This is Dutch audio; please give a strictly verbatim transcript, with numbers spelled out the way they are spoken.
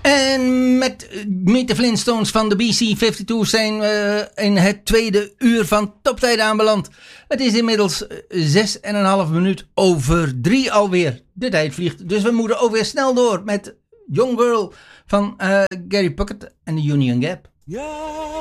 En met Meet the Flintstones van de B C vijfentwintig zijn we in het tweede uur van Toptijden aanbeland. Het is inmiddels zes en een half minuut over drie alweer. De tijd vliegt, dus we moeten ook weer snel door met Young Girl van uh, Gary Puckett en de Union Gap. Ja.